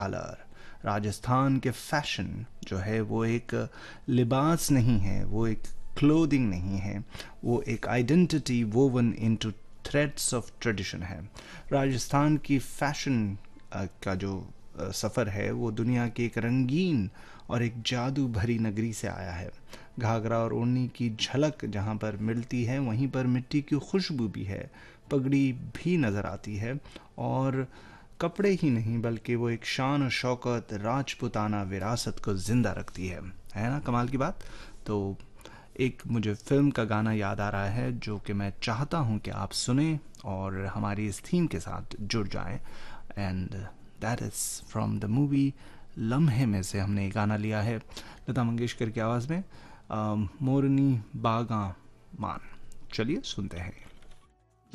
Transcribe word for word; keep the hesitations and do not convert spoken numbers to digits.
Colour. Rajasthan के fashion जो है वो एक लिबास नहीं है, वो एक क्लोथिंग नहीं है, वो एक identity woven into threads of tradition है। राजस्थान की फैशन का जो सफ़र है वो दुनिया की एक रंगीन और एक जादू भरी नगरी से आया है। घाघरा और ओढ़नी की झलक जहाँ पर मिलती है वहीं पर मिट्टी की खुशबू भी है, पगड़ी भी नज़र आती है, और कपड़े ही नहीं बल्कि वो एक शान और शौकत राजपुताना विरासत को ज़िंदा रखती है है ना कमाल की बात। तो एक मुझे फिल्म का गाना याद आ रहा है जो कि मैं चाहता हूँ कि आप सुने और हमारी इस थीम के साथ जुड़ जाएं, and that is from the movie लम्हे में से हमने ये गाना लिया है लता मंगेशकर की आवाज़ में, अ, मोरनी बागा मान। चलिए सुनते हैं।